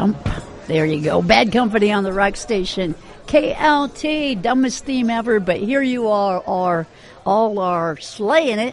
Jump. There you go. Bad Company on the Rock Station. KLT, dumbest theme ever, but here you all are slaying it.